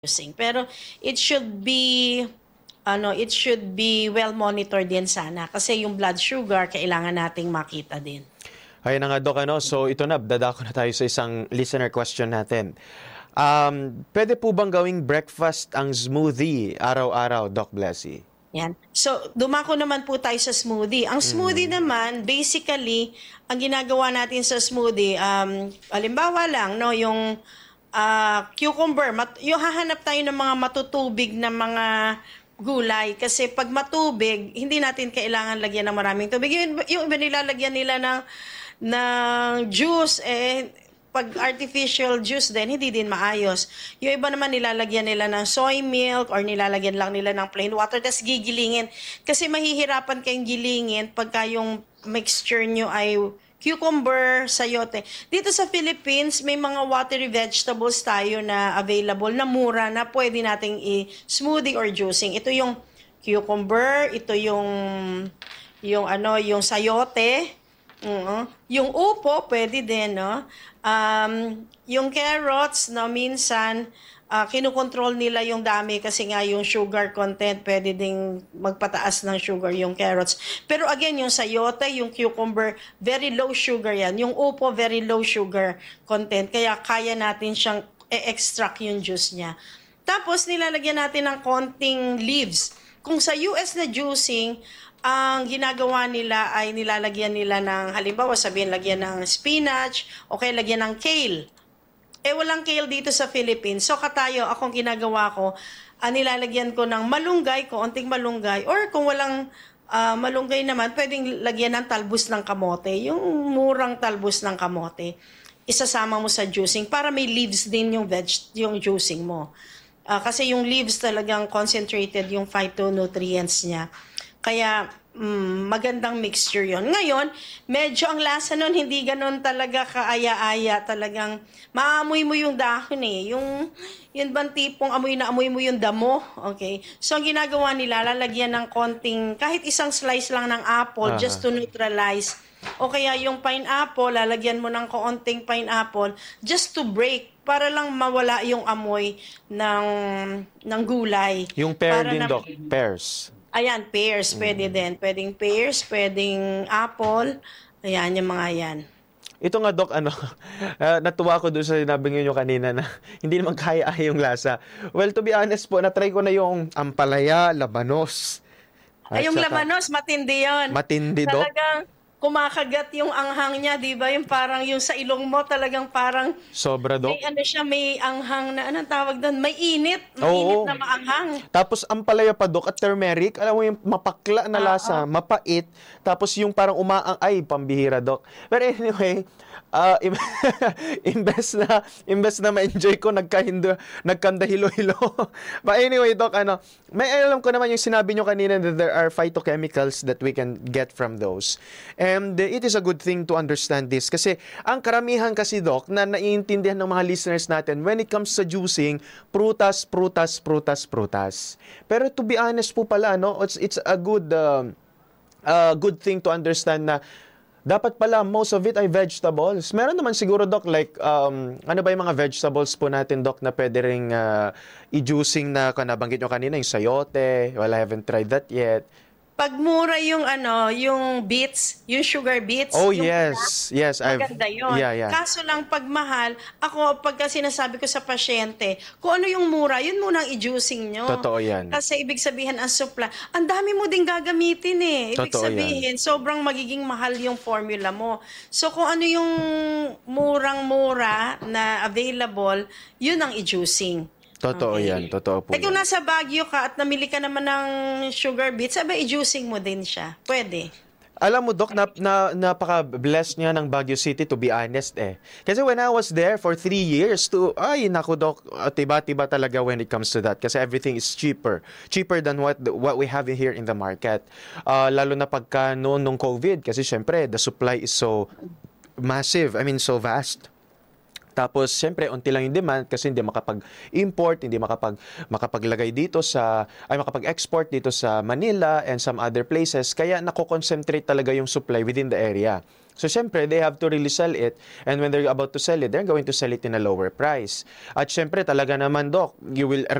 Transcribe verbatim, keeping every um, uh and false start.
using. Pero it should be ano, it should be well monitored din sana kasi yung blood sugar kailangan nating makita din. Ayun na nga, Doc. Ano? So ito na, dadako na tayo sa isang listener question natin. Um, pwede po bang gawing breakfast ang smoothie araw-araw, Doc Blessy? Yan. So, dumako naman po tayo sa smoothie. Ang smoothie mm. naman, basically, ang ginagawa natin sa smoothie, um, halimbawa lang, no, yung uh, cucumber, mat- yung hahanap tayo ng mga matutubig na mga gulay. Kasi pag matubig, hindi natin kailangan lagyan ng maraming tubig. Yung, yung iba nilalagyan nila ng, ng juice, eh, pag artificial juice din, hindi din maayos. Yung iba naman nilalagyan nila ng soy milk or nilalagyan lang nila ng plain water, tapos gigilingin. Kasi mahihirapan kayong gilingin pagka yung mixture nyo ay cucumber, sayote. Dito sa Philippines, may mga watery vegetables tayo na available na mura na pwede nating i-smoothie or juicing. Ito yung cucumber, ito yung yung ano, yung sayote. Uh-huh. Yung upo, pwede din, no? Um, yung carrots, no, minsan, uh, kinukontrol nila yung dami kasi nga yung sugar content, pwede ding magpataas ng sugar yung carrots. Pero again, yung sayote, yung cucumber, very low sugar yan. Yung upo, very low sugar content. Kaya kaya natin siyang e-extract yung juice niya. Tapos, nilalagyan natin ng konting leaves. Kung sa U S na juicing, ang ginagawa nila ay nilalagyan nila ng, halimbawa sabihin, lagyan ng spinach, o kaya lagyan ng kale. Eh, walang kale dito sa Philippines. So, katayo, akong ginagawa ko, uh, nilalagyan ko ng malunggay, konting malunggay, or kung walang uh, malunggay naman, pwedeng lagyan ng talbos ng kamote, yung murang talbos ng kamote. Isasama mo sa juicing para may leaves din yung veg, yung juicing mo. Uh, kasi yung leaves talagang concentrated yung phytonutrients niya. Kaya mm, magandang mixture yon. Ngayon, medyo ang lasa nun hindi ganun talaga kaaya-aya. Talagang maamoy mo yung dahon eh. Yung, yun bang tipong amoy na amoy mo yung damo. Okay? So, ang ginagawa nila, lalagyan ng konting, kahit isang slice lang ng apple, uh-huh. just to neutralize. O kaya yung pineapple, lalagyan mo ng konting pineapple, just to break, para lang mawala yung amoy ng, ng gulay. Yung pear para din, na, Doc. Pears. Ayan, pears, pwede mm. din. Pwedeng pears, pwedeng apple. Ayan, yung mga yan. Ito nga, Doc, ano, uh, natuwa ko doon sa sinabi nyo kanina na hindi naman kaya-aya yung lasa. Well, to be honest po, natry ko na yung ampalaya, labanos. Ay, yung saka, labanos, matindi yun. Matindi, Doc. Talagang kumakagat yung anghang niya, di ba? Yung parang yung sa ilong mo talagang parang sobra, Doc. May ano siya, may anghang na, anong tawag doon? May init. May Oo, init na maanghang. Tapos ang palaya pa, Doc, at turmeric, alam mo yung mapakla na lasa, uh, uh. mapait. Tapos yung parang umaang, ay, pambihira, Doc. But anyway, uh, imbes na, imbes na ma-enjoy ko, nagkahindo, nagkandahilo-hilo. But anyway, Doc, ano, may alam ko naman yung sinabi nyo kanina that there are phytochemicals that we can get from those. And uh, it is a good thing to understand this kasi ang karamihan kasi, Doc, na naiintindihan ng mga listeners natin when it comes sa juicing, prutas, prutas, prutas, prutas. Pero to be honest po pala, no, it's, it's a good, uh, uh, good thing to understand na dapat pala most of it ay vegetables. Meron naman siguro, Doc, like, um, ano ba yung mga vegetables po natin, Doc, na pwede rin uh, i-juicing na nabanggit nyo kanina, yung sayote. Well, I haven't tried that yet. Pag mura yung ano, yung beets, yung sugar beets. Oh, yung yes. Pula, yes, I've maganda yun. Yeah, yeah. Kaso lang pag mahal, ako pagka sinasabi ko sa pasyente, kung ano yung mura, yun muna ang i-juicing nyo. Totoo yan. Kasi ibig sabihin ang supply, ang dami mo din gagamitin eh. Ibig Totoo sabihin, yan. sobrang magiging mahal yung formula mo. So kung ano yung murang-mura na available, yun ang i-juicing. Totoo okay. yan, totoo po. Eh kung nasa Baguio ka at namili ka naman ng sugar beets, sabay i-juicing mo din siya. Pwede. Alam mo, Doc, na, na, napaka-blessed niya ng Baguio City, to be honest eh. Kasi when I was there for three years, to, ay, naku, Doc, tiba-tiba talaga when it comes to that. Kasi everything is cheaper. Cheaper than what what we have here in the market. Uh, lalo na pagka noon nung COVID, kasi syempre, the supply is so massive, I mean, so vast. Tapos, siyempre, unti lang yung demand kasi hindi makapag-import, hindi makapag, makapaglagay dito sa, ay makapag-export dito sa Manila and some other places. Kaya, nakoconcentrate talaga yung supply within the area. So, syempre, they have to really sell it. And when they're about to sell it, they're going to sell it in a lower price. At syempre, talaga naman, Doc, you will